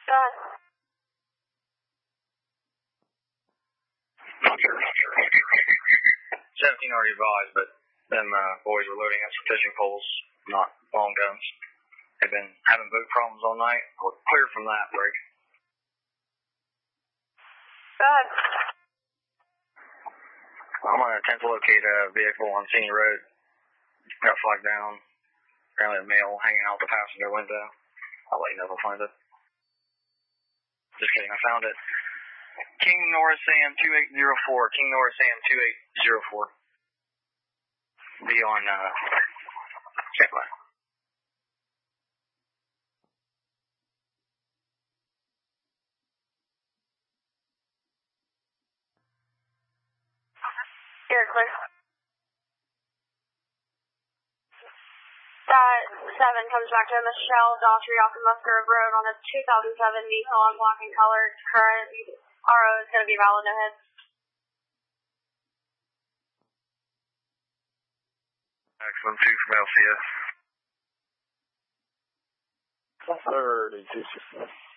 Go ahead. Sure. 17 already advised, but them boys were loading up some fishing poles, not long guns. They've been having boat problems all night. We're clear from that break. Go ahead. I'm going to attempt to locate a vehicle on Senior Road. Got flagged down. Apparently a male hanging out the passenger window. I'll let you know if I find it. Just kidding, I found it. King Norris Sam 2804. King Norris Sam 2804. Be on standby. You're clear. That 7 comes back to Michelle Daughtry off of Musgrove Road on a 2007 Nissan black and colored. Current RO is going to be valid, no hits. Excellent, 2 from LCS. 32.